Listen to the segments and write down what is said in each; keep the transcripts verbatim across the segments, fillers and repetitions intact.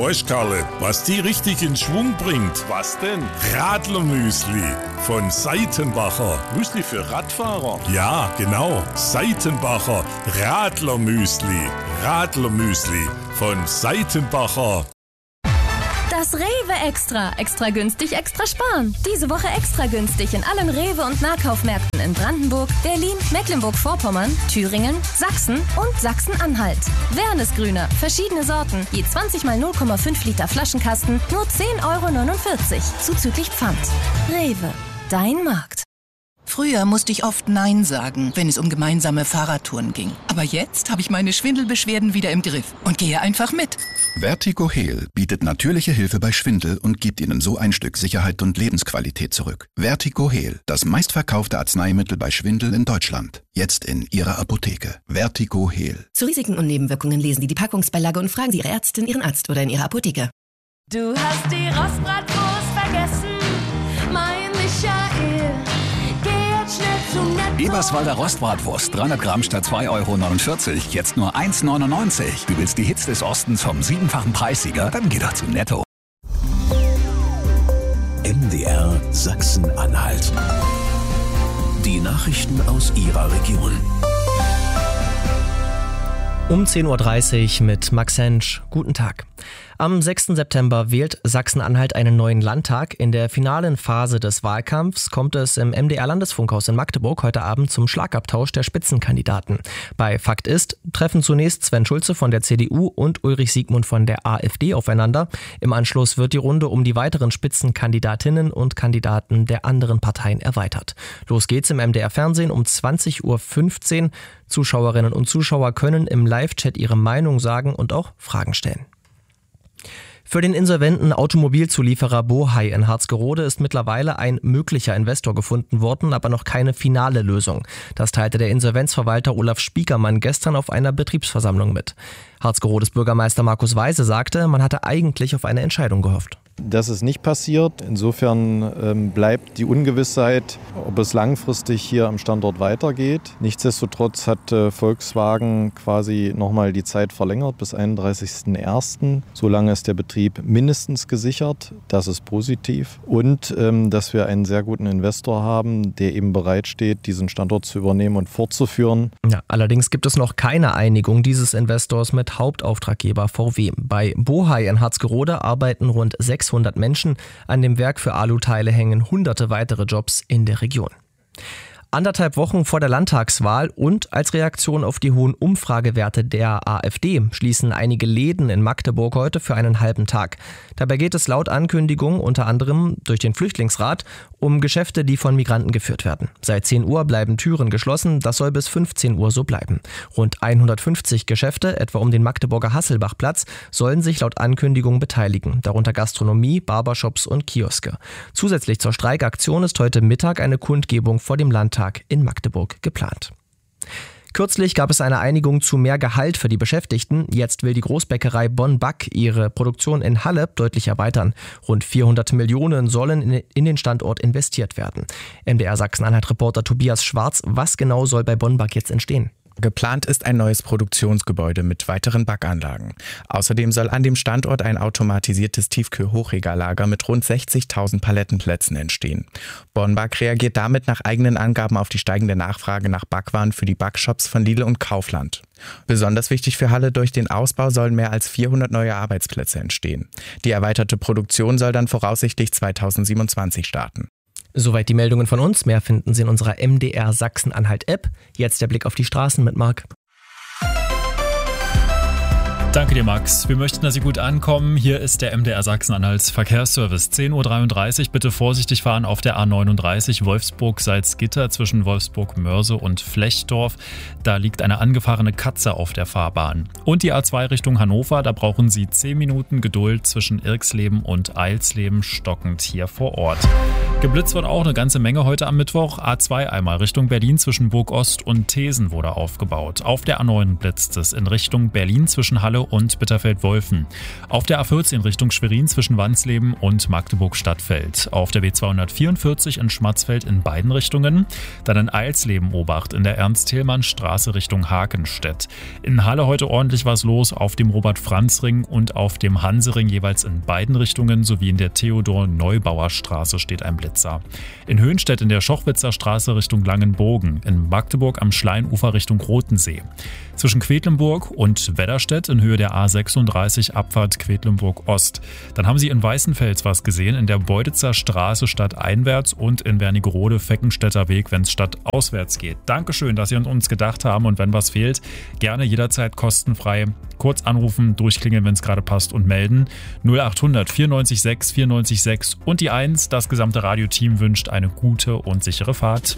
Weißt Karle, was die richtig in Schwung bringt? Was denn? Radlermüsli von Seitenbacher. Müsli für Radfahrer? Ja, genau. Seitenbacher Radlermüsli. Radlermüsli von Seitenbacher. Das Rewe Extra. Extra günstig, extra sparen. Diese Woche extra günstig in allen Rewe- und Nahkaufmärkten in Brandenburg, Berlin, Mecklenburg-Vorpommern, Thüringen, Sachsen und Sachsen-Anhalt. Wernesgrüner, verschiedene Sorten, je zwanzig mal null Komma fünf Liter Flaschenkasten, nur zehn Euro neunundvierzig, zuzüglich Pfand. Rewe, dein Markt. Früher musste ich oft Nein sagen, wenn es um gemeinsame Fahrradtouren ging. Aber jetzt habe ich meine Schwindelbeschwerden wieder im Griff und gehe einfach mit. Vertigo Heal bietet natürliche Hilfe bei Schwindel und gibt Ihnen so ein Stück Sicherheit und Lebensqualität zurück. Vertigo Heal, das meistverkaufte Arzneimittel bei Schwindel in Deutschland. Jetzt in Ihrer Apotheke. Vertigo Heal. Zu Risiken und Nebenwirkungen lesen Sie die Packungsbeilage und fragen Sie Ihre Ärztin, Ihren Arzt oder in Ihrer Apotheke. Du hast die Rostbratwurst vergessen, mein Michael. Eberswalder Rostbratwurst, dreihundert Gramm statt zwei Euro neunundvierzig, jetzt nur eins Euro neunundneunzig. Du willst die Hits des Ostens vom siebenfachen Preissieger? Dann geh doch zu Netto. M D R Sachsen-Anhalt. Die Nachrichten aus Ihrer Region. Um zehn Uhr dreißig mit Max Hensch. Guten Tag. Am sechsten September wählt Sachsen-Anhalt einen neuen Landtag. In der finalen Phase des Wahlkampfs kommt es im M D R-Landesfunkhaus in Magdeburg heute Abend zum Schlagabtausch der Spitzenkandidaten. Bei Fakt ist treffen zunächst Sven Schulze von der C D U und Ulrich Siegmund von der AfD aufeinander. Im Anschluss wird die Runde um die weiteren Spitzenkandidatinnen und Kandidaten der anderen Parteien erweitert. Los geht's im M D R-Fernsehen um zwanzig Uhr fünfzehn. Zuschauerinnen und Zuschauer können im Live-Chat ihre Meinung sagen und auch Fragen stellen. Für den insolventen Automobilzulieferer Bohai in Harzgerode ist mittlerweile ein möglicher Investor gefunden worden, aber noch keine finale Lösung. Das teilte der Insolvenzverwalter Olaf Spiekermann gestern auf einer Betriebsversammlung mit. Harzgerodes Bürgermeister Markus Weise sagte, man hatte eigentlich auf eine Entscheidung gehofft. Das ist nicht passiert. Insofern ähm, bleibt die Ungewissheit, ob es langfristig hier am Standort weitergeht. Nichtsdestotrotz hat äh, Volkswagen quasi nochmal die Zeit verlängert bis einunddreißigsten ersten Solange ist der Betrieb mindestens gesichert. Das ist positiv. Und ähm, dass wir einen sehr guten Investor haben, der eben bereit steht, diesen Standort zu übernehmen und fortzuführen. Ja, allerdings gibt es noch keine Einigung dieses Investors mit Hauptauftraggeber V W. Bei Bohai in Harzgerode arbeiten rund sechshundert Menschen. An dem Werk für Aluteile hängen hunderte weitere Jobs in der Region. Anderthalb Wochen vor der Landtagswahl und als Reaktion auf die hohen Umfragewerte der AfD schließen einige Läden in Magdeburg heute für einen halben Tag. Dabei geht es laut Ankündigung unter anderem durch den Flüchtlingsrat um Geschäfte, die von Migranten geführt werden. Seit zehn Uhr bleiben Türen geschlossen, das soll bis fünfzehn Uhr so bleiben. Rund hundertfünfzig Geschäfte, etwa um den Magdeburger Hasselbachplatz, sollen sich laut Ankündigung beteiligen, darunter Gastronomie, Barbershops und Kioske. Zusätzlich zur Streikaktion ist heute Mittag eine Kundgebung vor dem Landtag in Magdeburg geplant. Kürzlich gab es eine Einigung zu mehr Gehalt für die Beschäftigten. Jetzt will die Großbäckerei Bonn-Back ihre Produktion in Halle deutlich erweitern. Rund vierhundert Millionen sollen in den Standort investiert werden. M D R Sachsen-Anhalt-Reporter Tobias Schwarz, was genau soll bei Bonn-Back jetzt entstehen? Geplant ist ein neues Produktionsgebäude mit weiteren Backanlagen. Außerdem soll an dem Standort ein automatisiertes Tiefkühl-Hochregallager mit rund sechzigtausend Palettenplätzen entstehen. Bonn-Back reagiert damit nach eigenen Angaben auf die steigende Nachfrage nach Backwaren für die Backshops von Lidl und Kaufland. Besonders wichtig für Halle: durch den Ausbau sollen mehr als vierhundert neue Arbeitsplätze entstehen. Die erweiterte Produktion soll dann voraussichtlich zweitausendsiebenundzwanzig starten. Soweit die Meldungen von uns. Mehr finden Sie in unserer M D R Sachsen-Anhalt-App. Jetzt der Blick auf die Straßen mit Marc. Danke dir, Max. Wir möchten, dass Sie gut ankommen. Hier ist der M D R Sachsen-Anhalts Verkehrsservice. zehn Uhr dreiunddreißig. Bitte vorsichtig fahren auf der A neununddreißig Wolfsburg-Salzgitter zwischen Wolfsburg-Mörse und Flechdorf. Da liegt eine angefahrene Katze auf der Fahrbahn. Und die A zwei Richtung Hannover. Da brauchen Sie zehn Minuten Geduld zwischen Irxleben und Eilsleben, stockend hier vor Ort. Geblitzt wird auch eine ganze Menge heute am Mittwoch. A zwei einmal Richtung Berlin zwischen Burg Ost und Thesen wurde aufgebaut. Auf der A neun blitzt es in Richtung Berlin zwischen Halle und Bitterfeld-Wolfen. Auf der A vierzehn Richtung Schwerin zwischen Wansleben und Magdeburg-Stadtfeld. Auf der B zweihundertvierundvierzig in Schmatzfeld in beiden Richtungen. Dann in Eilsleben-Obacht in der Ernst-Thälmann-Straße Richtung Hakenstedt. In Halle heute ordentlich was los auf dem Robert-Franz-Ring und auf dem Hansering jeweils in beiden Richtungen sowie in der Theodor-Neubauer-Straße steht ein Blitz. In Höhenstedt in der Schochwitzer Straße Richtung Langenbogen, in Magdeburg am Schleinufer Richtung Rotensee. Zwischen Quedlinburg und Wedderstedt in Höhe der A sechsunddreißig Abfahrt Quedlinburg Ost. Dann haben Sie in Weißenfels was gesehen, in der Beuditzer Straße stadteinwärts und in Wernigerode Feckenstädter Weg, wenn es stadtauswärts geht. Dankeschön, dass Sie an uns gedacht haben und wenn was fehlt, gerne jederzeit kostenfrei kurz anrufen, durchklingeln, wenn es gerade passt und melden. null achthundert vierundneunzig sechs vierundneunzig sechs und die eins, das gesamte Radioteam wünscht eine gute und sichere Fahrt.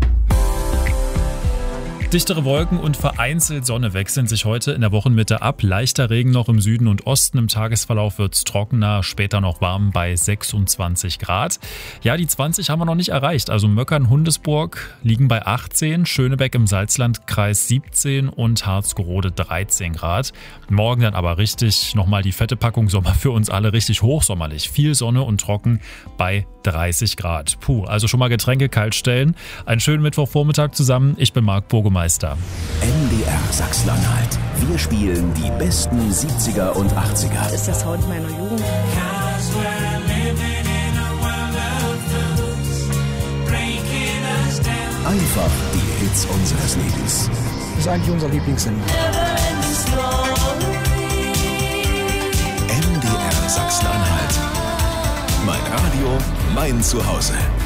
Dichtere Wolken und vereinzelt Sonne wechseln sich heute in der Wochenmitte ab. Leichter Regen noch im Süden und Osten. Im Tagesverlauf wird es trockener, später noch warm bei sechsundzwanzig Grad. Ja, die zwanzig haben wir noch nicht erreicht. Also Möckern, Hundesburg liegen bei achtzehn, Schönebeck im Salzlandkreis siebzehn und Harzgerode dreizehn Grad. Morgen dann aber richtig nochmal die fette Packung Sommer für uns alle, richtig hochsommerlich. Viel Sonne und trocken bei dreißig Grad. Puh, also schon mal Getränke kalt stellen. Einen schönen Mittwochvormittag zusammen. Ich bin Marc Burgemeister. M D R Sachsen-Anhalt. Wir spielen die besten siebziger und achtziger. Das ist der Sound meiner Jugend. Einfach die Hits unseres Lebens. Das ist eigentlich unser Lieblingssender. M D R Sachsen-Anhalt. Mein Radio, mein Zuhause.